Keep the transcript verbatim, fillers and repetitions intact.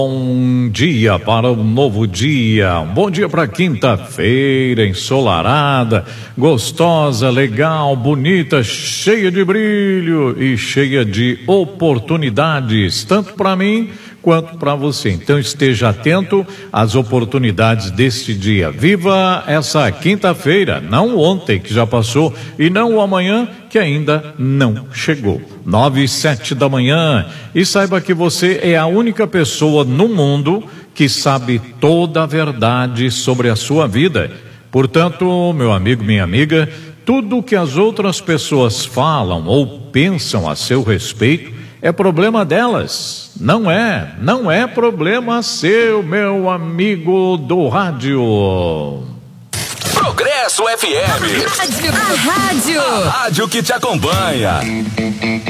Bom dia para um novo dia, um bom dia para quinta-feira ensolarada, gostosa, legal, bonita, cheia de brilho e cheia de oportunidades, tanto para mim quanto para você. Então esteja atento às oportunidades deste dia. Viva essa quinta-feira, não ontem que já passou e não o amanhã que ainda não chegou. Nove e sete da manhã, e saiba que você é a única pessoa no mundo que sabe toda a verdade sobre a sua vida. Portanto, meu amigo, minha amiga, tudo que as outras pessoas falam ou pensam a seu respeito é problema delas, não é, não é problema seu, meu amigo do rádio. Progresso F M. A rádio. A rádio. A rádio que te acompanha.